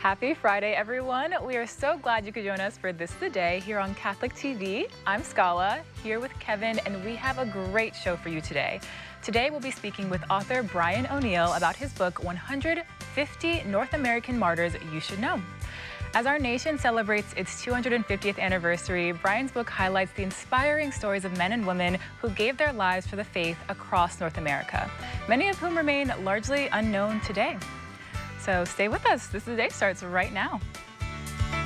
Happy Friday, everyone. We are so glad you could join us for This the Day here on Catholic TV. I'm Scala, here with Kevin, and we have a great show for you today. Today, we'll be speaking with author Brian O'Neill about his book, 150 North American Martyrs You Should Know. As our nation celebrates its 250th anniversary, Brian's book highlights the inspiring stories of men and women who gave their lives for the faith across North America, many of whom remain largely unknown today. So stay with us. This is the Day starts right now.